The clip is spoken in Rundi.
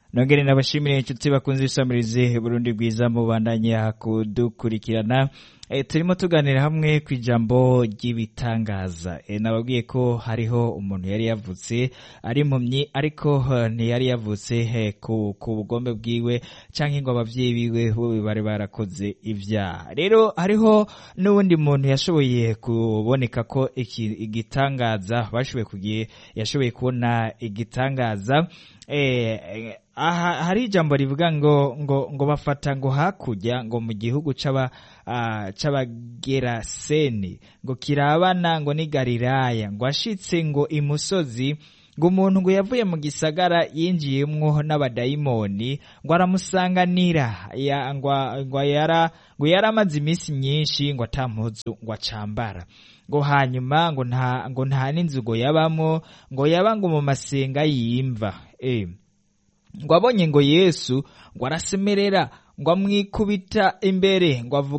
nongere nabashimire inshuti bakunze isamirize Burundi bwiza mubandanya kudukurikirana. Turimo tuganira hamwe ku ijambo ry'ibitangaza. Nababwiye ko hariho umuntu yari yavutse ari impumyi, ariko ntiyari yavutse ku bugombe bwiwe canke ngo abavyeyi biwe bo bari barakoze ivyaha. Rero hariho n'uwundi muntu yashoboye kuboneka ko igitangaza yashoboye kubona igitangaza. Hari ijambo rivuga ngo bafata ngo hakurya ngo mu gihugu c'abageraseni ngo kirabana ngo ni Galilaya, ngo ashitse ngo imusozi ngo umuntu ngo yavuye mu gisagara yinjiyemwo n'abadayimoni ngo aramusanganira ngo yaramaze iminsi myinshi ngo atampuzu ngo acambara, ngo hanyuma ngo nta n'inzu ngo yabamwo, ngo yaba ngo mu masenga yimva. Ngo abonye ngo Yesu ngo arasemerera ngo amwikubita imbere ngo